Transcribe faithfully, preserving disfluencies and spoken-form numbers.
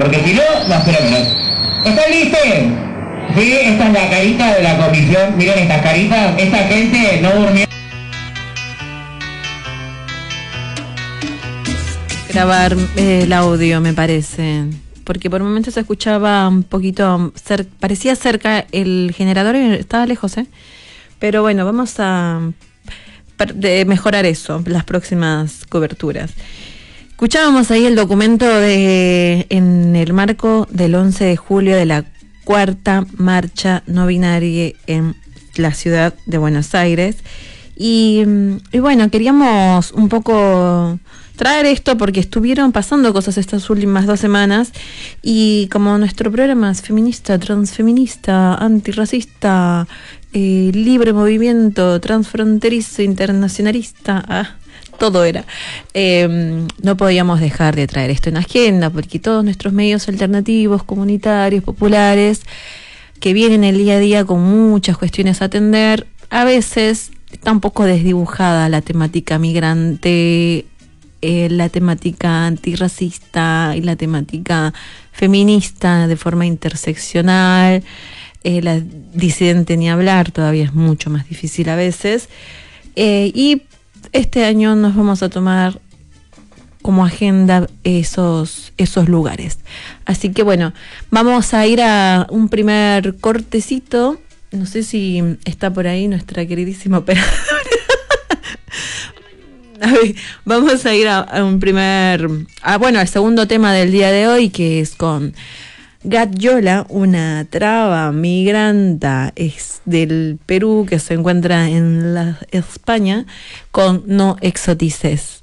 porque si no, no espero menos. ¿Están listos? Sí, esta es la carita de la comisión. Miren estas caritas, esta gente no durmió. Grabar eh, el audio, me parece, porque por momentos se escuchaba un poquito, cer parecía cerca el generador y estaba lejos, ¿eh? Pero bueno, vamos a de mejorar eso, las próximas coberturas. Escuchábamos ahí el documento de en el marco del once de julio de la cuarta marcha no binaria en la ciudad de Buenos Aires. Y, y bueno, queríamos un poco traer esto porque estuvieron pasando cosas estas últimas dos semanas y como nuestro programa es feminista, transfeminista, antirracista, eh, libre movimiento, transfronterizo, internacionalista, ah, todo era, eh, no podíamos dejar de traer esto en agenda porque todos nuestros medios alternativos, comunitarios, populares, que vienen el día a día con muchas cuestiones a atender, a veces está un poco desdibujada la temática migrante, eh, la temática antirracista y la temática feminista de forma interseccional, eh, la disidente ni hablar, todavía es mucho más difícil a veces, eh, y este año nos vamos a tomar como agenda esos, esos lugares. Así que bueno, vamos a ir a un primer cortecito. No sé si está por ahí nuestra queridísima operadora. A ver, vamos a ir a, a un primer, a, bueno, al segundo tema del día de hoy, que es con Gat Yola, una traba migranta es del Perú que se encuentra en la España, con No Exotices.